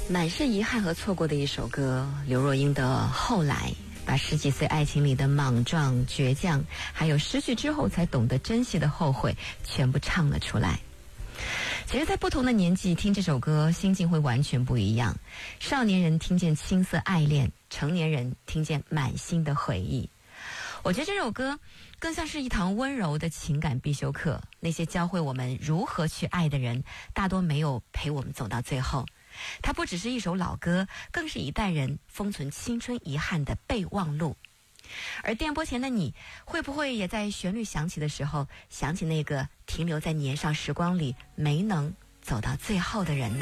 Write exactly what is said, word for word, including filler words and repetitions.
满是遗憾和错过的一首歌，刘若英的《后来》，把十几岁爱情里的莽撞、倔强，还有失去之后才懂得珍惜的后悔，全部唱了出来。其实在不同的年纪听这首歌，心境会完全不一样。少年人听见青涩爱恋，成年人听见满心的回忆。我觉得这首歌更像是一堂温柔的情感必修课，那些教会我们如何去爱的人，大多没有陪我们走到最后。它不只是一首老歌，更是一代人封存青春遗憾的备忘录。而电波前的你，会不会也在旋律响起的时候，想起那个停留在年少时光里没能走到最后的人呢？